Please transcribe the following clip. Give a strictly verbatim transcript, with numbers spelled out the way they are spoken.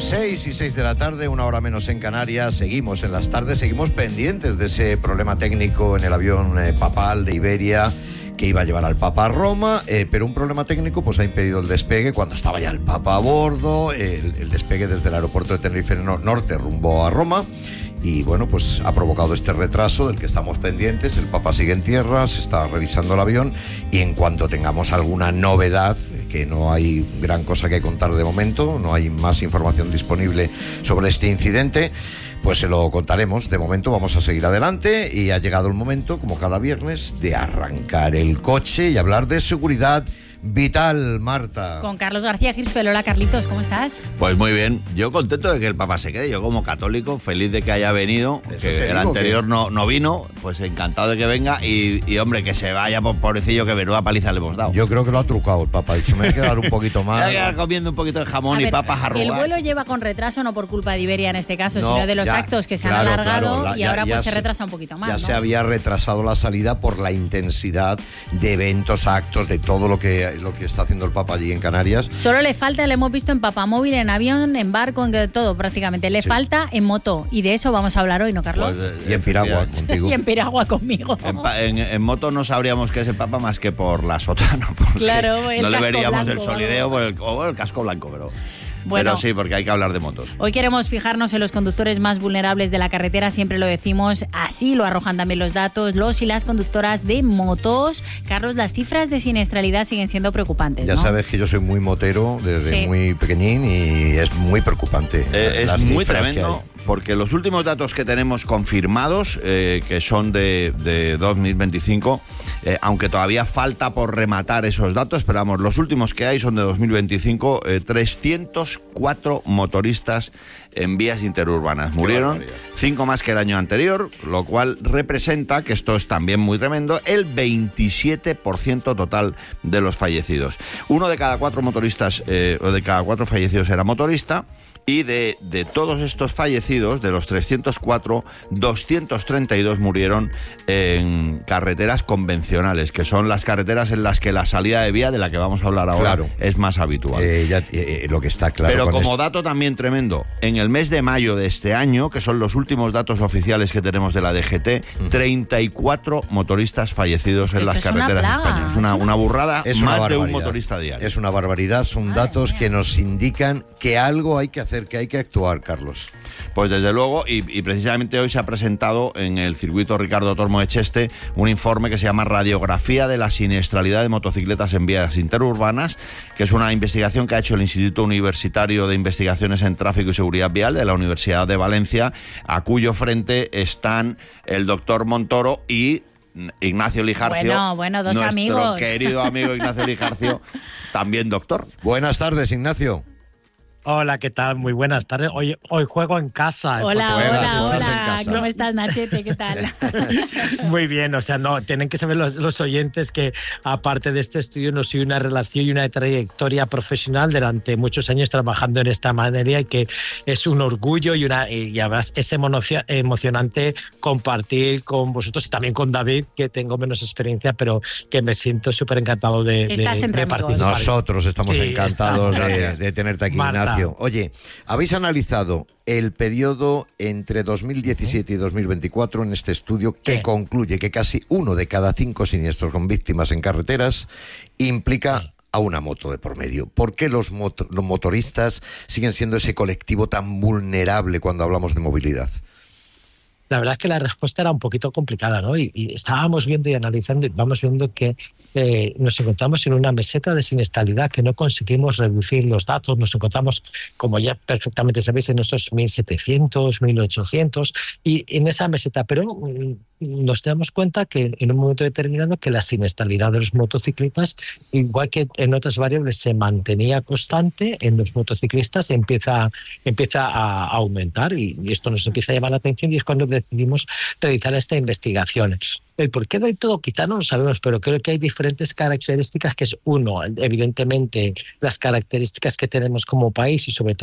seis y seis de la tarde, una hora menos en Canarias. Seguimos en las tardes, seguimos pendientes de ese problema técnico en el avión eh, papal de Iberia que iba a llevar al Papa a Roma, eh, pero un problema técnico pues ha impedido el despegue cuando estaba ya el Papa a bordo, el, el despegue desde el aeropuerto de Tenerife Norte rumbo a Roma. Y bueno, pues ha provocado este retraso del que estamos pendientes. El Papa sigue en tierra, se está revisando el avión y en cuanto tengamos alguna novedad, que no hay gran cosa que contar de momento, no hay más información disponible sobre este incidente, pues se lo contaremos. De momento vamos a seguir adelante y ha llegado el momento, como cada viernes, de arrancar el coche y hablar de seguridad vital, Marta. Con Carlos García Girsfeld. Hola, Carlitos, ¿cómo estás? Pues muy bien, yo contento de que el Papa se quede, yo como católico, feliz de que haya venido, Eso que el anterior que... no, no vino, pues encantado de que venga y, y hombre, que se vaya, por pobrecillo, que menuda paliza le hemos dado. Yo creo que lo ha trucado el Papa, ha dicho, me voy a quedar un poquito más. Me voy a quedar comiendo un poquito de jamón a y ver, papas arrugadas. El vuelo lleva con retraso, no por culpa de Iberia en este caso, no, sino de los ya, actos que se claro, han alargado claro, la, y ya, ahora ya pues se, se retrasa un poquito más, Ya ¿no? se había retrasado la salida por la intensidad de eventos, actos, de todo lo que, lo que está haciendo el Papa allí en Canarias. Solo le falta, lo hemos visto en papamóvil, en avión, en barco, en todo prácticamente. Le sí. falta en moto y de eso vamos a hablar hoy, ¿no, Carlos? Pues, eh, y en piragua contigo. Y en piragua conmigo. En, en, en moto no sabríamos qué es el Papa más que por la sotana. Claro, el no le casco veríamos blanco, el solideo o el, o el casco blanco, pero... Bueno, pero sí, porque hay que hablar de motos. Hoy queremos fijarnos en los conductores más vulnerables de la carretera, siempre lo decimos, así lo arrojan también los datos, los y las conductoras de motos. Carlos, las cifras de siniestralidad siguen siendo preocupantes, Ya ¿no? sabes que yo soy muy motero desde sí. muy pequeñín y es muy preocupante. Eh, es muy tremendo. Porque los últimos datos que tenemos confirmados, eh, que son de, de dos mil veinticinco, eh, aunque todavía falta por rematar esos datos, pero vamos, los últimos que hay son de dos mil veinticinco, eh, trescientos cuatro motoristas en vías interurbanas murieron, cinco más que el año anterior, lo cual representa, que esto es también muy tremendo, el veintisiete por ciento total de los fallecidos. Uno de cada cuatro motoristas, eh, o de cada cuatro fallecidos era motorista. Y de, de todos estos fallecidos, de los trescientos cuatro, doscientos treinta y dos murieron en carreteras convencionales, que son las carreteras en las que la salida de vía, de la que vamos a hablar ahora, claro. es más habitual. Eh, ya, eh, lo que está claro. Pero como esto. dato también tremendo, en el mes de mayo de este año, que son los últimos datos oficiales que tenemos de la D G T, uh-huh. treinta y cuatro motoristas fallecidos en las carreteras españolas. Una, una burrada, es más una de un motorista diario. Es una barbaridad, son Madre datos mía. que nos indican que algo hay que hacer, que hay que actuar, Carlos. Pues desde luego, y, y precisamente hoy se ha presentado en el circuito Ricardo Tormo Echeste un informe que se llama Radiografía de la siniestralidad de motocicletas en vías interurbanas, que es una investigación que ha hecho el Instituto Universitario de Investigaciones en Tráfico y Seguridad Vial de la Universidad de Valencia, a cuyo frente están el doctor Montoro y Ignacio Lijarcio. Bueno, bueno, dos nuestro amigos. Nuestro querido amigo Ignacio Lijarcio, también doctor. Buenas tardes, Ignacio. Hola, ¿qué tal? Muy buenas tardes. Hoy, hoy juego en casa. Hola, juegas, hola, hola. ¿Cómo estás, Nachete? ¿Qué tal? Muy bien, o sea, no, tienen que saber los, los oyentes que aparte de este estudio no soy una relación y una trayectoria profesional durante muchos años trabajando en esta materia y que es un orgullo y una y además es emocionante compartir con vosotros y también con David, que tengo menos experiencia, pero que me siento súper encantado de, de, de participar. Nosotros estamos sí, encantados de, de tenerte aquí, Marta. Ignacio. Oye, ¿habéis analizado el periodo entre dos mil diecisiete y dos mil veinticuatro en este estudio que sí. concluye que casi uno de cada cinco siniestros con víctimas en carreteras implica sí. a una moto de por medio? ¿Por qué los, moto- los motoristas siguen siendo ese colectivo tan vulnerable cuando hablamos de movilidad? La verdad es que la respuesta era un poquito complicada, ¿no? Y, y estábamos viendo y analizando y vamos viendo que eh, nos encontramos en una meseta de siniestralidad que no conseguimos reducir los datos. Nos encontramos, como ya perfectamente sabéis, en estos mil setecientos, mil ochocientos y en esa meseta. Pero mm, nos damos cuenta que en un momento determinado que la siniestralidad de los motociclistas, igual que en otras variables, se mantenía constante, en los motociclistas empieza, empieza a aumentar y, y esto nos empieza a llamar la atención y es cuando decidimos realizar esta investigación. El porqué de todo quizá no lo sabemos, pero creo que hay diferentes características, que es uno, evidentemente las características que tenemos como país y sobre todo